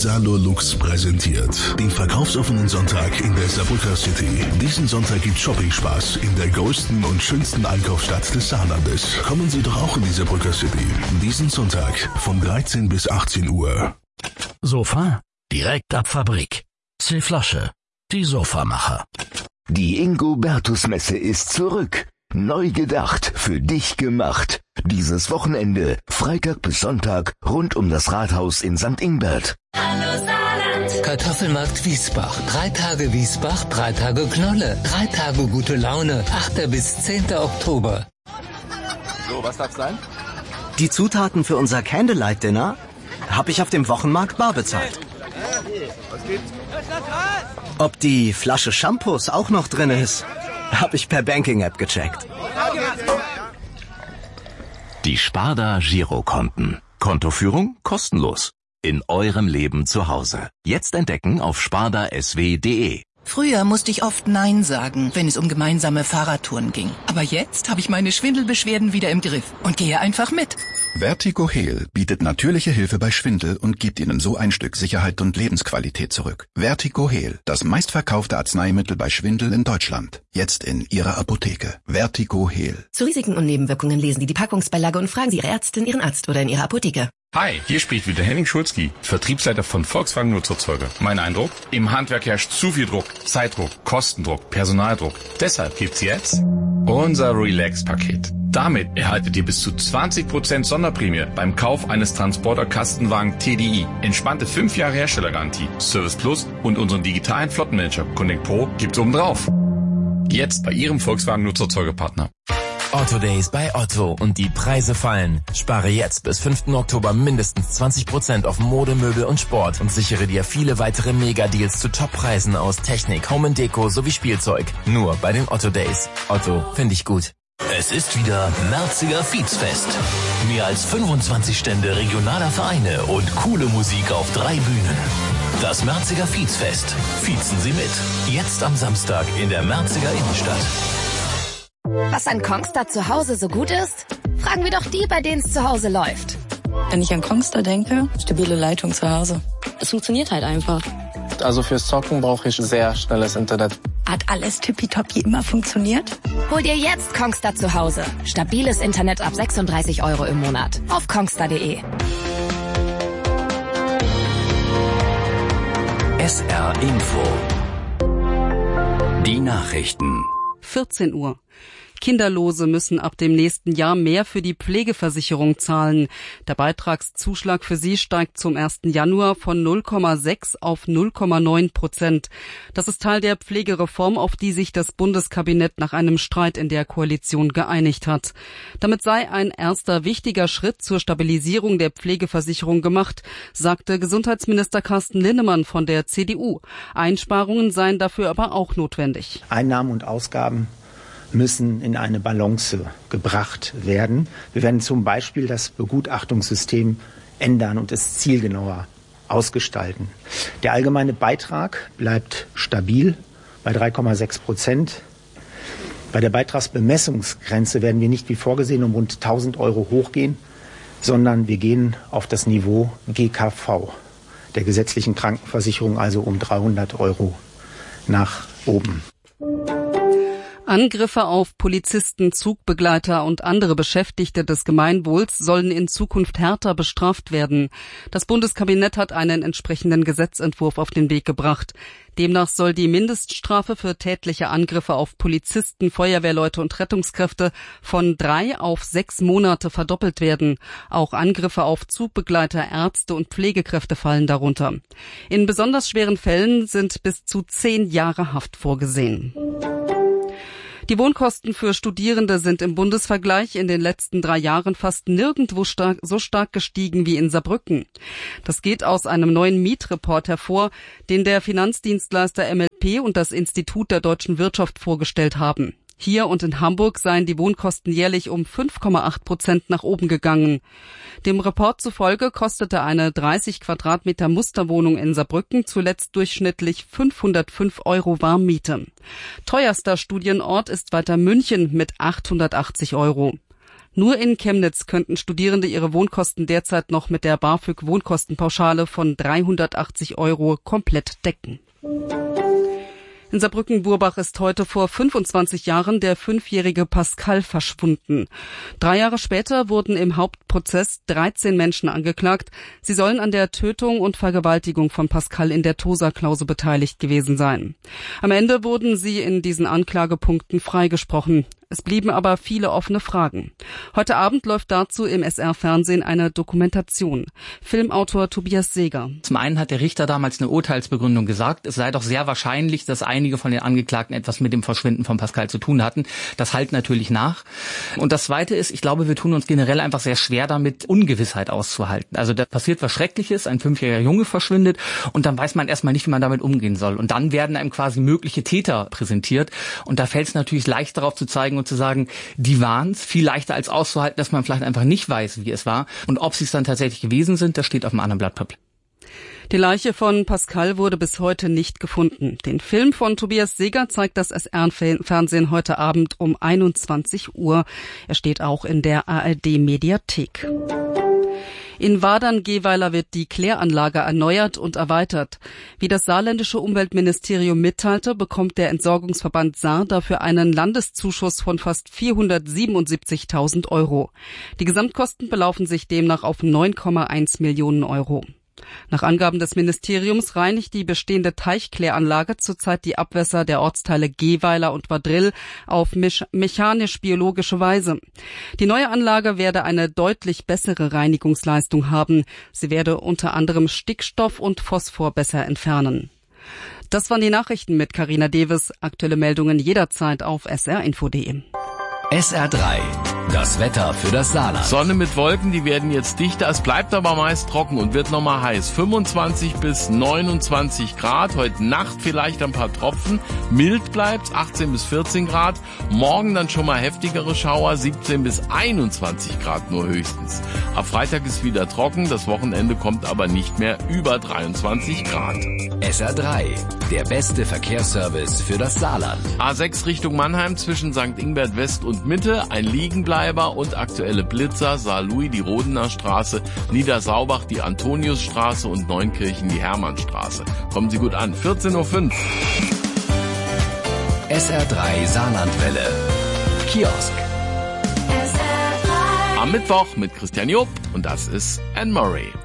Salolux präsentiert den verkaufsoffenen Sonntag in der Saarbrücker City. Diesen Sonntag gibt Shopping-Spaß in der größten und schönsten Einkaufsstadt des Saarlandes. Kommen Sie doch auch in die Saarbrücker City. Diesen Sonntag von 13 bis 18 Uhr. Sofa? Direkt ab Fabrik. C-Flasche. Die Sofamacher. Die Ingo-Bertus-Messe ist zurück. Neu gedacht, für dich gemacht. Dieses Wochenende, Freitag bis Sonntag, rund um das Rathaus in St. Ingbert. Hallo Saarland. Kartoffelmarkt Wiesbach. 3 Tage Wiesbach, 3 Tage Knolle. 3 Tage gute Laune. 8. bis 10. Oktober. So, was darf's sein? Die Zutaten für unser Candlelight-Dinner habe ich auf dem Wochenmarkt bar bezahlt. Was gibt's? Ob die Flasche Shampoos auch noch drin ist, habe ich per Banking-App gecheckt. Die Sparda Girokonten. Kontoführung kostenlos. In eurem Leben zu Hause. Jetzt entdecken auf spardasw.de. Früher musste ich oft Nein sagen, wenn es um gemeinsame Fahrradtouren ging. Aber jetzt habe ich meine Schwindelbeschwerden wieder im Griff und gehe einfach mit. Vertigo Heal bietet natürliche Hilfe bei Schwindel und gibt Ihnen so ein Stück Sicherheit und Lebensqualität zurück. Vertigo Heal, das meistverkaufte Arzneimittel bei Schwindel in Deutschland. Jetzt in Ihrer Apotheke. Vertigo Heal. Zu Risiken und Nebenwirkungen lesen Sie die Packungsbeilage und fragen Sie Ihre Ärztin, Ihren Arzt oder in Ihrer Apotheke. Hi, hier spricht wieder Henning Schulzki, Vertriebsleiter von Volkswagen Nutzerzeuger. Mein Eindruck? Im Handwerk herrscht zu viel Druck, Zeitdruck, Kostendruck, Personaldruck. Deshalb gibt's jetzt unser Relax-Paket. Damit erhaltet ihr bis zu 20% Sonderprämie beim Kauf eines Transporter-Kastenwagen TDI. Entspannte 5 Jahre Herstellergarantie, Service Plus und unseren digitalen Flottenmanager Connect Pro gibt's obendrauf. Jetzt bei Ihrem Volkswagen Nutzerzeugerpartner. Otto Days bei Otto und die Preise fallen. Spare jetzt bis 5. Oktober mindestens 20% auf Mode, Möbel und Sport und sichere dir viele weitere Mega-Deals zu Top-Preisen aus Technik, Home & Deko sowie Spielzeug. Nur bei den Otto Days. Otto, finde ich gut. Es ist wieder Märziger Fietsfest. Mehr als 25 Stände regionaler Vereine und coole Musik auf 3 Bühnen. Das Märziger Fietsfest. Fiezen Sie mit. Jetzt am Samstag in der Märziger Innenstadt. Was an Kongstar zu Hause so gut ist? Fragen wir doch die, bei denen es zu Hause läuft. Wenn ich an Kongstar denke, stabile Leitung zu Hause. Es funktioniert halt einfach. Also fürs Zocken brauche ich sehr schnelles Internet. Hat alles tippitoppi immer funktioniert? Hol dir jetzt Kongstar zu Hause. Stabiles Internet ab 36 € im Monat. Auf kongstar.de. SR Info. Die Nachrichten. 14 Uhr. Kinderlose müssen ab dem nächsten Jahr mehr für die Pflegeversicherung zahlen. Der Beitragszuschlag für sie steigt zum 1. Januar von 0,6 auf 0,9%. Das ist Teil der Pflegereform, auf die sich das Bundeskabinett nach einem Streit in der Koalition geeinigt hat. Damit sei ein erster wichtiger Schritt zur Stabilisierung der Pflegeversicherung gemacht, sagte Gesundheitsminister Carsten Linnemann von der CDU. Einsparungen seien dafür aber auch notwendig. Einnahmen und Ausgaben müssen in eine Balance gebracht werden. Wir werden zum Beispiel das Begutachtungssystem ändern und es zielgenauer ausgestalten. Der allgemeine Beitrag bleibt stabil bei 3,6%. Bei der Beitragsbemessungsgrenze werden wir nicht wie vorgesehen um rund 1.000 € hochgehen, sondern wir gehen auf das Niveau GKV, der gesetzlichen Krankenversicherung, also um 300 € nach oben. Angriffe auf Polizisten, Zugbegleiter und andere Beschäftigte des Gemeinwohls sollen in Zukunft härter bestraft werden. Das Bundeskabinett hat einen entsprechenden Gesetzentwurf auf den Weg gebracht. Demnach soll die Mindeststrafe für tätliche Angriffe auf Polizisten, Feuerwehrleute und Rettungskräfte von 3 auf 6 Monate verdoppelt werden. Auch Angriffe auf Zugbegleiter, Ärzte und Pflegekräfte fallen darunter. In besonders schweren Fällen sind bis zu 10 Jahre Haft vorgesehen. Die Wohnkosten für Studierende sind im Bundesvergleich in den letzten 3 Jahren fast nirgendwo so stark gestiegen wie in Saarbrücken. Das geht aus einem neuen Mietreport hervor, den der Finanzdienstleister MLP und das Institut der deutschen Wirtschaft vorgestellt haben. Hier und in Hamburg seien die Wohnkosten jährlich um 5,8% nach oben gegangen. Dem Report zufolge kostete eine 30 Quadratmeter Musterwohnung in Saarbrücken zuletzt durchschnittlich 505 € Warmmiete. Teuerster Studienort ist weiter München mit 880 €. Nur in Chemnitz könnten Studierende ihre Wohnkosten derzeit noch mit der BAföG-Wohnkostenpauschale von 380 € komplett decken. In Saarbrücken-Burbach ist heute vor 25 Jahren der 5-jährige Pascal verschwunden. 3 Jahre später wurden im Hauptprozess 13 Menschen angeklagt. Sie sollen an der Tötung und Vergewaltigung von Pascal in der Tosa-Klause beteiligt gewesen sein. Am Ende wurden sie in diesen Anklagepunkten freigesprochen. Es blieben aber viele offene Fragen. Heute Abend läuft dazu im SR-Fernsehen eine Dokumentation. Filmautor Tobias Seeger. Zum einen hat der Richter damals eine Urteilsbegründung gesagt, es sei doch sehr wahrscheinlich, dass einige von den Angeklagten etwas mit dem Verschwinden von Pascal zu tun hatten. Das hallt natürlich nach. Und das Zweite ist, ich glaube, wir tun uns generell einfach sehr schwer damit, Ungewissheit auszuhalten. Also da passiert was Schreckliches, ein 5-jähriger Junge verschwindet und dann weiß man erstmal nicht, wie man damit umgehen soll. Und dann werden einem quasi mögliche Täter präsentiert. Und da fällt es natürlich leicht darauf zu zeigen und zu sagen, die waren es, viel leichter als auszuhalten, dass man vielleicht einfach nicht weiß, wie es war. Und ob sie es dann tatsächlich gewesen sind, das steht auf einem anderen Blatt Papier. Die Leiche von Pascal wurde bis heute nicht gefunden. Den Film von Tobias Seeger zeigt das SR-Fernsehen heute Abend um 21 Uhr. Er steht auch in der ARD-Mediathek. In Wadern-Gehweiler wird die Kläranlage erneuert und erweitert. Wie das saarländische Umweltministerium mitteilte, bekommt der Entsorgungsverband Saar dafür einen Landeszuschuss von fast 477.000 €. Die Gesamtkosten belaufen sich demnach auf 9,1 Millionen €. Nach Angaben des Ministeriums reinigt die bestehende Teichkläranlage zurzeit die Abwässer der Ortsteile Gehweiler und Wadrill auf mechanisch-biologische Weise. Die neue Anlage werde eine deutlich bessere Reinigungsleistung haben. Sie werde unter anderem Stickstoff und Phosphor besser entfernen. Das waren die Nachrichten mit Carina Deves. Aktuelle Meldungen jederzeit auf srinfo.de. SR3, das Wetter für das Saarland. Sonne mit Wolken, die werden jetzt dichter. Es bleibt aber meist trocken und wird nochmal heiß. 25 bis 29 Grad. Heute Nacht vielleicht ein paar Tropfen. Mild bleibt's, 18 bis 14 Grad. Morgen dann schon mal heftigere Schauer, 17 bis 21 Grad nur höchstens. Ab Freitag ist wieder trocken. Das Wochenende kommt aber nicht mehr über 23 Grad. SR3, der beste Verkehrsservice für das Saarland. A6 Richtung Mannheim zwischen St. Ingbert West und Mitte, ein Liegenbleiber und aktuelle Blitzer, Saarlouis die Rodener Straße, Niedersaubach die Antoniusstraße und Neunkirchen die Hermannstraße. Kommen Sie gut an, 14:05 Uhr. SR3 Saarlandwelle. Kiosk. Am Mittwoch mit Christian Job und das ist Anne Murray.